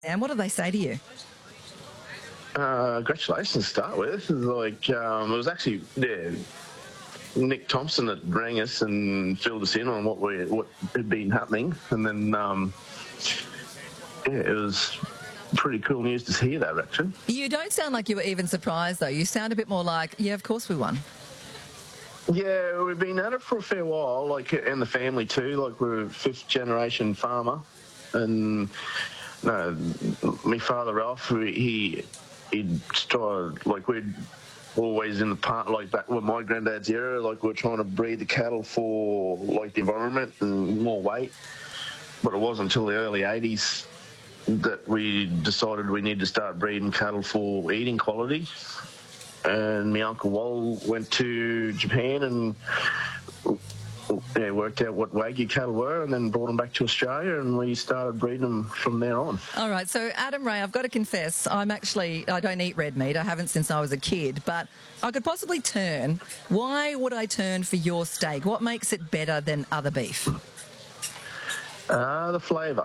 And what do they say to you? Congratulations to start with. Like, it was actually, Nick Thompson that rang us and filled us in on what had been happening. And then, it was pretty cool news to hear that, actually. You don't sound like you were even surprised, though. You sound a bit more like, yeah, of course we won. Yeah, we've been at it for a fair while, like, and the family too. Like, we're a fifth-generation farmer. And, no, my father, Ralph, he'd started, like, we'd always in the part, like, back with my granddad's era, like, we're trying to breed the cattle for, like, the environment and more weight. But it wasn't until the early 80s that we decided we need to start breeding cattle for eating quality. And my Uncle Wal went to Japan and worked out what Wagyu cattle were and then brought them back to Australia, and we started breeding them from there on. All right, so Adam Ray, I've got to confess, I don't eat red meat. I haven't since I was a kid, but I could possibly turn. Why would I turn for your steak? What makes it better than other beef? The flavour.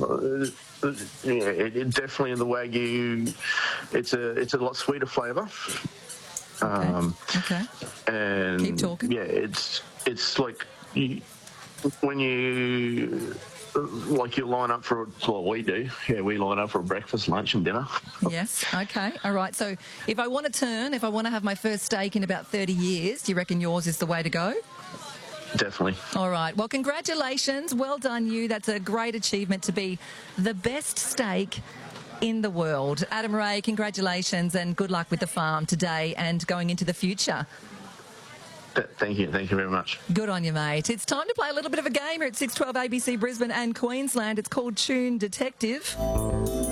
It definitely in the Wagyu, it's a lot sweeter flavour. Okay. And keep talking. Yeah, it's like when you line up for what we do. Yeah, we line up for breakfast, lunch, and dinner. Yes. Okay. All right. So if I want to have my first steak in about 30 years, do you reckon yours is the way to go? Definitely. All right. Well, congratulations. Well done, you. That's a great achievement to be the best steak in the world. Adam Ray, congratulations and good luck with the farm today and going into the future. Thank you. Thank you very much. Good on you, mate. It's time to play a little bit of a game here at 612 ABC Brisbane and Queensland. It's called Tune Detective.